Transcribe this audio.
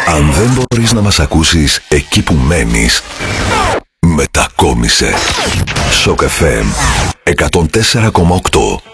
Αν δεν μπορείς να μας ακούσεις εκεί που μένεις, μετακόμισε. Shock FM 104,8.